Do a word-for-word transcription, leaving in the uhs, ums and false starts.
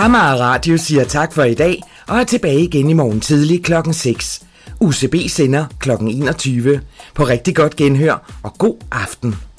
Amager Radio siger tak for i dag og er tilbage igen i morgen tidlig klokken seks. U C B sender klokken enogtyve. På rigtig godt genhør og god aften.